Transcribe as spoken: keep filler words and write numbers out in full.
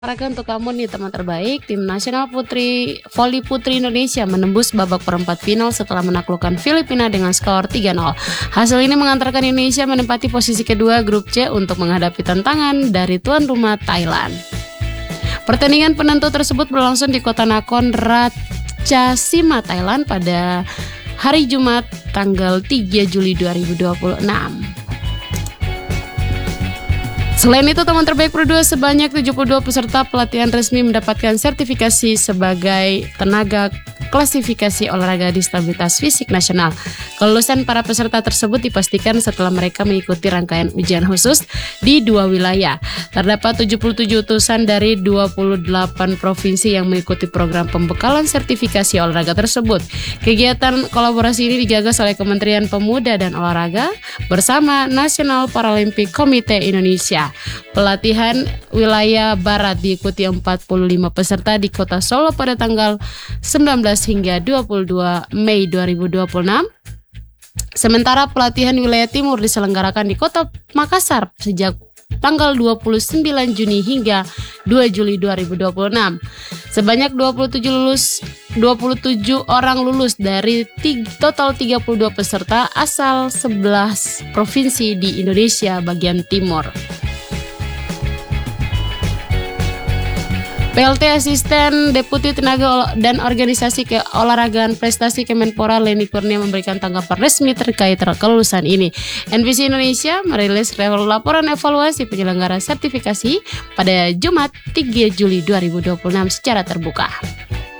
Olahraga untuk kamu nih teman terbaik, tim nasional putri voli putri Indonesia menembus babak perempat final setelah menaklukkan Filipina dengan skor tiga nol. Hasil ini mengantarkan Indonesia menempati posisi kedua grup C untuk menghadapi tantangan dari tuan rumah Thailand. Pertandingan penentu tersebut berlangsung di kota Nakhon Ratchasima, Thailand pada hari Jumat tanggal tiga Juli dua ribu dua puluh enam. Selain itu, teman terbaik Pro dua sebanyak tujuh puluh dua peserta pelatihan resmi mendapatkan sertifikasi sebagai tenaga klasifikasi olahraga disabilitas fisik nasional. Kelulusan para peserta tersebut dipastikan setelah mereka mengikuti rangkaian ujian khusus di dua wilayah. Terdapat tujuh puluh tujuh utusan dari dua puluh delapan provinsi yang mengikuti program pembekalan sertifikasi olahraga tersebut. Kegiatan kolaborasi ini digagas oleh Kementerian Pemuda dan Olahraga bersama National Paralympic Committee Indonesia. Pelatihan wilayah Barat diikuti empat puluh lima peserta di kota Solo pada tanggal sembilan belas hingga dua puluh dua Mei dua ribu dua puluh enam. Sementara pelatihan wilayah Timur diselenggarakan di kota Makassar sejak tanggal dua puluh sembilan Juni hingga dua Juli dua ribu dua puluh enam. Sebanyak dua puluh tujuh lulus dua puluh tujuh orang lulus dari tiga, total tiga puluh dua peserta asal sebelas provinsi di Indonesia bagian timur. P L T Asisten Deputi Tenaga dan Organisasi Keolahragaan Prestasi Kemenpora Leni Kurnia memberikan tanggapan resmi terkait kelulusan ini. N P C Indonesia merilis laporan evaluasi penyelenggara sertifikasi pada Jumat tiga Juli dua ribu dua puluh enam secara terbuka.